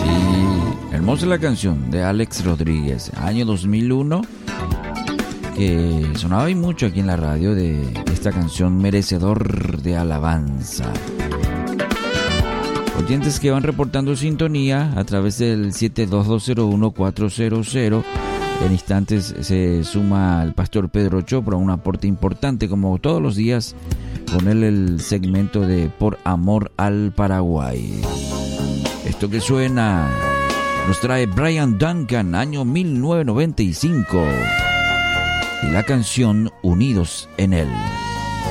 Sí, hermosa la canción de Alex Rodríguez, año 2001, que sonaba y mucho aquí en la radio de esta canción, merecedor de alabanza. Oyentes que van reportando sintonía a través del 72201-400. En instantes se suma el pastor Pedro Chopra, un aporte importante como todos los días, con él el segmento de Por Amor al Paraguay. Esto que suena nos trae Brian Duncan, año 1995, y la canción Unidos en Él.